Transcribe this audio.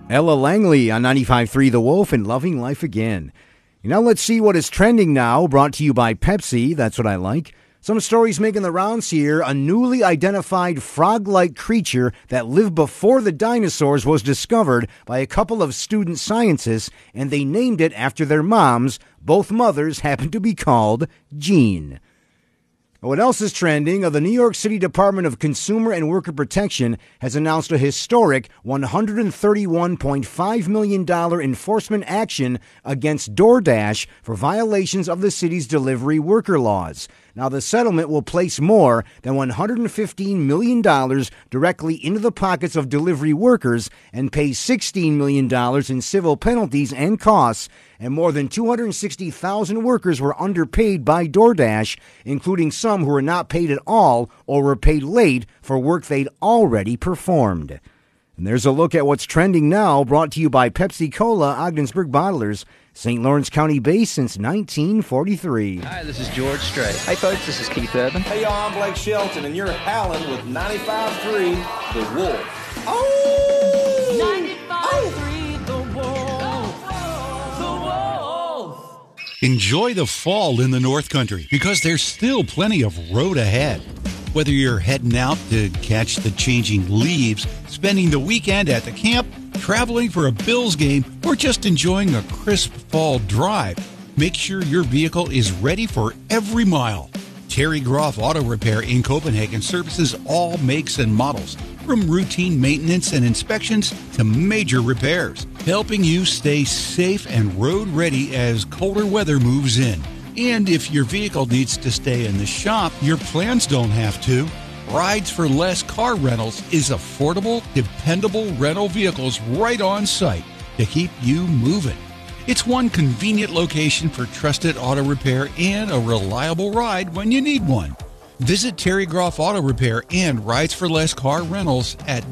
Ella Langley on 95.3 The Wolf and Loving Life Again. Now let's see what is trending now, brought to you by Pepsi. That's what I like. Some stories making the rounds here. A newly identified frog-like creature that lived before the dinosaurs was discovered by a couple of student scientists, and they named it after their moms. Both mothers happen to be called Jean. What else is trending? The New York City Department of Consumer and Worker Protection has announced a historic $131.5 million enforcement action against DoorDash for violations of the city's delivery worker laws. Now, the settlement will place more than $115 million directly into the pockets of delivery workers and pay $16 million in civil penalties and costs. And more than 260,000 workers were underpaid by DoorDash, including some who were not paid at all or were paid late for work they'd already performed. And there's a look at what's trending now, brought to you by Pepsi Cola, Ogdensburg Bottlers, St. Lawrence County based since 1943. Hi, this is George Strait. Hey folks, this is Keith Urban. Hey y'all, I'm Blake Shelton, and you're howling with 95.3 The Wolf. Oh! 95.3 The Wolf. The Wolf. Enjoy the fall in the North Country because there's still plenty of road ahead. Whether you're heading out to catch the changing leaves, spending the weekend at the camp, traveling for a Bills game, or just enjoying a crisp fall drive, make sure your vehicle is ready for every mile. Terry Groff Auto Repair in Copenhagen services all makes and models, from routine maintenance and inspections to major repairs, helping you stay safe and road ready as colder weather moves in. And if your vehicle needs to stay in the shop, your plans don't have to. Rides for Less Car Rentals is affordable, dependable rental vehicles right on site to keep you moving. It's one convenient location for trusted auto repair and a reliable ride when you need one. Visit Terry Groff Auto Repair and Rides for Less Car Rentals at